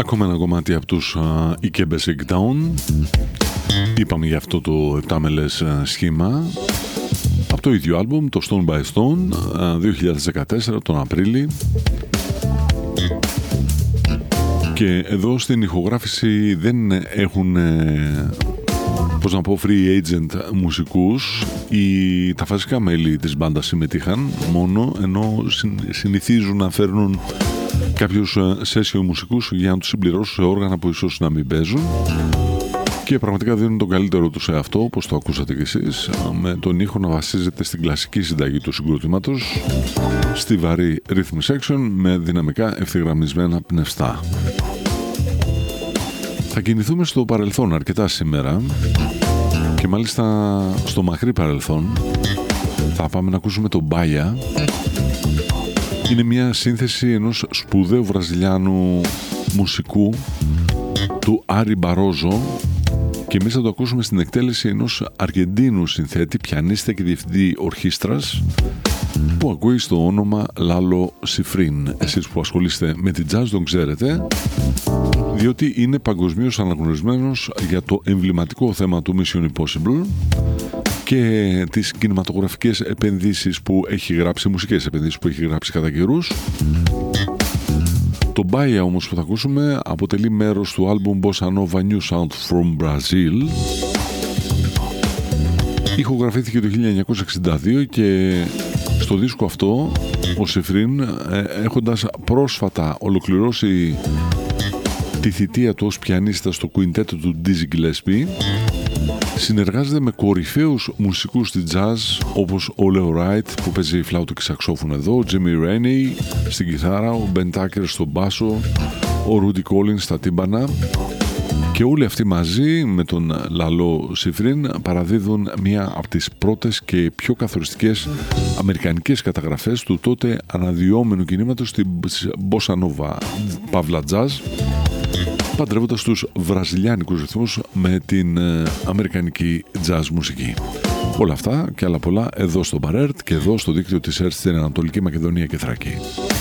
Ακόμα ένα κομμάτι από τους Ikebe Shakedown. Είπαμε για αυτό το 7μελές σχήμα από το ίδιο άλμπουμ, το Stone by Stone, 2014 τον Απρίλη. Και εδώ στην ηχογράφηση δεν έχουν, πώς να πω, free agent μουσικούς. Τα φασικά μέλη της μπάντας συμμετείχαν μόνο, ενώ συνηθίζουν να φέρνουν κάποιους session μουσικούς για να τους συμπληρώσουν σε όργανα που ίσως να μην παίζουν, και πραγματικά δίνουν τον καλύτερο τους σε αυτό, όπως το ακούσατε κι εσείς, με τον ήχο να βασίζεται στην κλασική συνταγή του συγκροτήματος, στη βαρύ rhythm section με δυναμικά ευθυγραμμισμένα πνευστά. Θα κινηθούμε στο παρελθόν αρκετά σήμερα, και μάλιστα στο μακρύ παρελθόν. Θα πάμε να ακούσουμε τον Μπάια. Είναι μια σύνθεση ενός σπουδαίου βραζιλιάνου μουσικού, του Άρη Μπαρόζο, και εμείς θα το ακούσουμε στην εκτέλεση ενός Αργεντίνου συνθέτη, πιανίστα και διευθυντή ορχήστρας, που ακούει στο όνομα Λάλο Σιφρίν. Εσείς που ασχολείστε με την jazz τον ξέρετε, διότι είναι παγκοσμίως αναγνωρισμένος για το εμβληματικό θέμα του Mission Impossible και τις κινηματογραφικές επενδύσεις που έχει γράψει, μουσικές επενδύσεις που έχει γράψει κατά καιρούς. Το Baia όμως που θα ακούσουμε αποτελεί μέρος του άλμπουμ Bossa Nova New Sound from Brazil. Ηχογραφήθηκε το 1962 και στο δίσκο αυτό ο Σιφρίν, έχοντας πρόσφατα ολοκληρώσει τη θητεία του ως πιανίστα στο κουιντέτο του Dizzy Gillespie, συνεργάζεται με κορυφαίους μουσικούς στη jazz όπως ο Leo Wright που παίζει φλάουτο και σαξόφωνο εδώ, ο Jimmy Rainey στην κιθάρα, ο Ben Tucker στον μπάσο, ο Rudy Collins στα τύμπανα, και όλοι αυτοί μαζί με τον Λαλό Σιφρίν παραδίδουν μία από τις πρώτες και πιο καθοριστικές αμερικανικές καταγραφές του τότε αναδυόμενου κινήματος στην Bossa Nova Παύλα Jazz, παντρεύοντας τους βραζιλιάνικους ρυθμούς με την αμερικανική jazz μουσική. Όλα αυτά και άλλα πολλά εδώ στο Μπαρέρτ και εδώ στο δίκτυο της ΕΡΤ στην Ανατολική Μακεδονία και Θράκη.